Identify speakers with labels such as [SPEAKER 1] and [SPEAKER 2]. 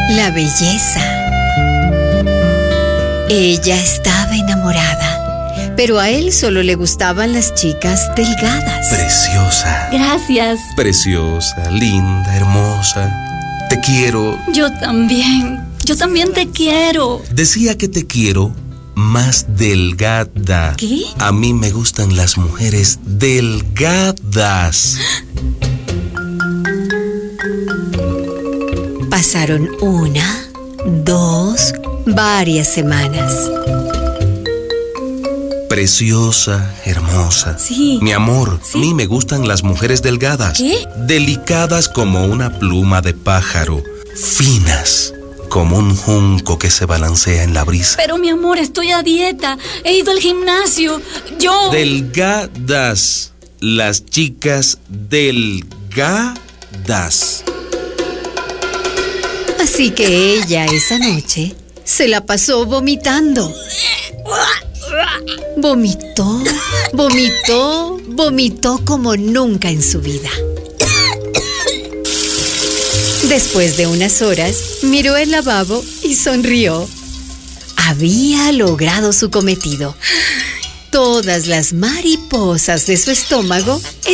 [SPEAKER 1] la belleza. Ella estaba enamorada, pero a él solo le gustaban las chicas delgadas.
[SPEAKER 2] Preciosa.
[SPEAKER 3] Gracias.
[SPEAKER 2] Preciosa, linda, hermosa. Te quiero.
[SPEAKER 3] Yo también te quiero.
[SPEAKER 2] Decía que te quiero más delgada.
[SPEAKER 3] ¿Qué?
[SPEAKER 2] A mí me gustan las mujeres delgadas.
[SPEAKER 1] Pasaron 1, 2, varias semanas.
[SPEAKER 2] Preciosa, hermosa.
[SPEAKER 3] Sí.
[SPEAKER 2] Mi amor,
[SPEAKER 3] Sí.
[SPEAKER 2] a mí me gustan las mujeres delgadas.
[SPEAKER 3] ¿Qué?
[SPEAKER 2] Delicadas como una pluma de pájaro. Finas como un junco que se balancea en la brisa.
[SPEAKER 3] Pero mi amor, estoy a dieta. He ido al gimnasio. Yo...
[SPEAKER 2] Delgadas. Las chicas delgadas.
[SPEAKER 1] Así que ella esa noche se la pasó vomitando. Vomitó, vomitó, vomitó como nunca en su vida. Después de unas horas, miró el lavabo y sonrió. Había logrado su cometido. Todas las mariposas de su estómago